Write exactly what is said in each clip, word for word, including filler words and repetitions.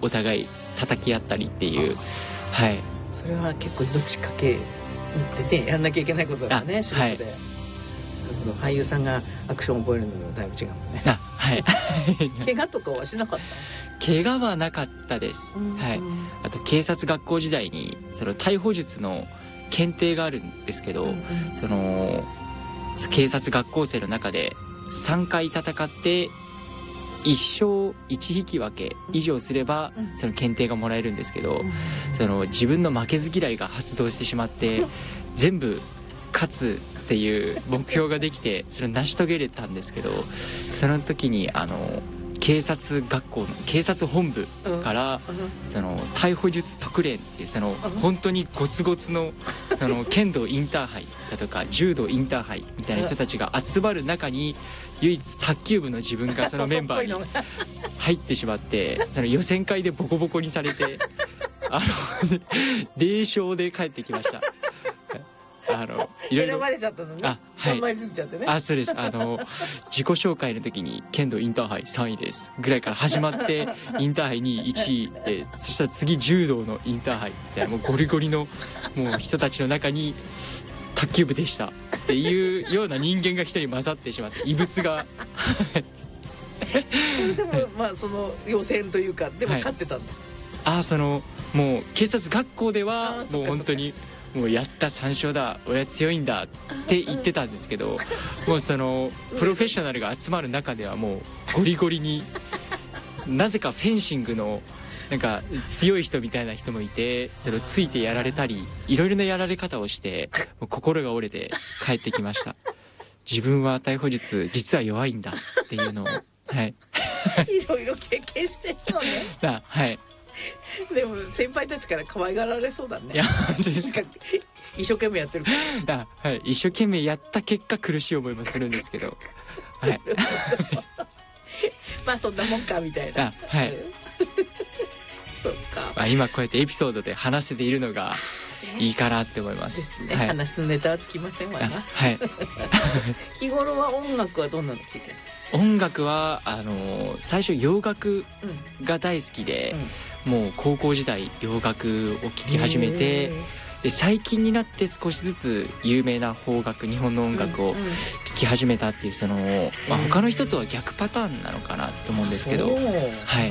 お互い叩き合ったりっていう、はい、 それは結構命かけてねやんなきゃいけないことだよね、仕事で、はい、俳優さんがアクションを覚えるのとだいぶ違うもんね。 あ、はい怪我とかはしなかった？ 怪我はなかったです、うんうん、はい。あと警察学校時代にその逮捕術の検定があるんですけど、うんうん、その警察学校生の中でさんかい戦っていち勝いち引き分け以上すればその検定がもらえるんですけど、その自分の負けず嫌いが発動してしまって全部勝つっていう目標ができてそれを成し遂げれたんですけど、その時にあの警察学校の警察本部からその逮捕術特練っていうその本当にゴツゴツのその剣道インターハイだとか柔道インターハイみたいな人たちが集まる中に唯一卓球部の自分がそのメンバーに入ってしまってその予選会でボコボコにされてあの零勝で帰ってきました。あのいろいろ選ばれちゃったのね。 あ、はい、 頑張りすぎちゃってね。 あ、そうです。あの自己紹介の時に剣道インターハイさんいですぐらいから始まってインターハイにいいちいで、そしたら次柔道のインターハイみたいなもうゴリゴリのもう人たちの中に卓球部でしたっていうような人間が一人混ざってしまって異物がそれでもまあその予選というかでも勝ってたんだ、 はい、あ、そのもう警察学校ではもう本当にもうやったさん勝だ俺は強いんだって言ってたんですけど、もうそのプロフェッショナルが集まる中ではもうゴリゴリになぜかフェンシングのなんか強い人みたいな人もいてそれをついてやられたりいろいろなやられ方をしてもう心が折れて帰ってきました。自分は逮捕術実は弱いんだっていうのを、はい、 いろいろ経験してるのね。 あ、はい。 でも先輩たちから可愛がられそうだね。 いや本当ですか。 一生懸命やってるから。あ、はい、一生懸命やった結果苦しい思いもするんですけど、はい。 まあそんなもんかみたいな。 あ、はい。 そうか。 あ、今こうやってエピソードで話せているのがいいかなって思います。 ですね、 はい、 話のネタはつきませんわな。 はい。 日頃は音楽はどんなの聴いてる？ 音楽はあの最初洋楽が大好きで、うん、もう高校時代洋楽を聴き始めて、で最近になって少しずつ有名な邦楽日本の音楽を聴き始めたっていうその、まあ、他の人とは逆パターンなのかなと思うんですけど、はい。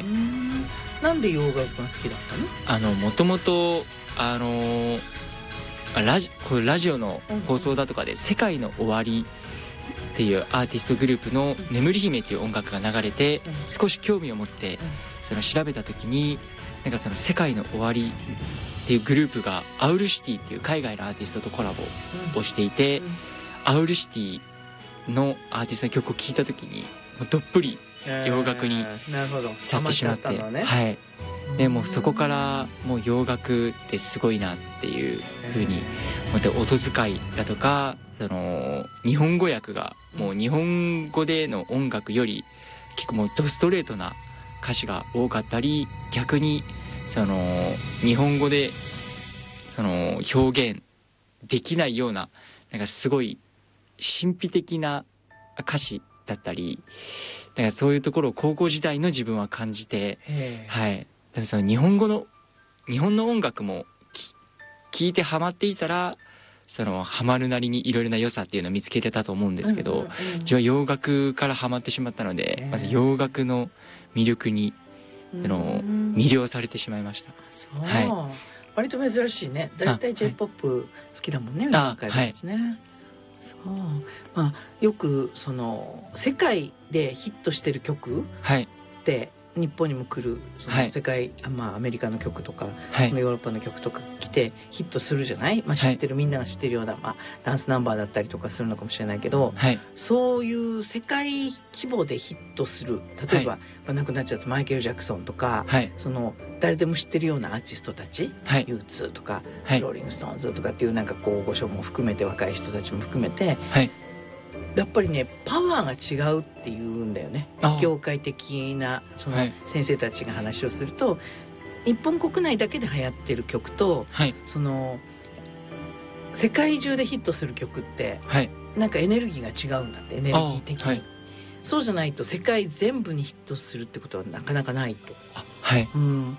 なんで洋楽が好きだったの？ あのもともとあのラジこれラジオの放送だとかで「世界の終わり」っていうアーティストグループの「眠り姫」という音楽が流れて少し興味を持ってその調べた時になんかその「世界の終わり」っていうグループがアウルシティっていう海外のアーティストとコラボをしていて、アウルシティのアーティストの曲を聴いた時にもうどっぷり洋楽に立ってしまって、はい。でもうそこからもう洋楽ってすごいなっていう風に思って、音遣いだとかその日本語訳がもう日本語での音楽より結構もうドストレートな歌詞が多かったり、逆にその日本語でその表現できないようななんかすごい神秘的な歌詞だったり、だからそういうところを高校時代の自分は感じて、はい。だからその日本語の日本の音楽も聴いてハマっていたらそのハマるなりにいろいろな良さっていうのを見つけれたと思うんですけど、自分は洋楽からハマってしまったので、まず洋楽の魅力にその魅了されてしまいました。 そう、はい、割と珍しいね。だいたい J-ポップ 好きだもんね、 あ、 海外ですね。はい、そう、まあよくその世界でヒットしてる曲って、はい、日本にも来るその世界、はい、まあアメリカの曲とか、はい、そのヨーロッパの曲とか来てヒットするじゃない、まあ、知ってる、はい、みんなが知ってるような、まあ、ダンスナンバーだったりとかするのかもしれないけど、はい、そういう世界規模でヒットする、例えば、はい、まあ、亡くなっちゃったマイケル・ジャクソンとか、はい、その誰でも知ってるようなアーティストたち、はい、ユーツー とか、はい、ローリング・ストーンズとかっていうなんかこう大御所も含めて若い人たちも含めて、はい、やっぱりねパワーが違うっていうんだよね。業界的なその先生たちが話をすると、はい、日本国内だけで流行ってる曲と、はい、その世界中でヒットする曲って、はい、なんかエネルギーが違うんだって、エネルギー的に、はい、そうじゃないと世界全部にヒットするってことはなかなかないと。あ、はい、うん、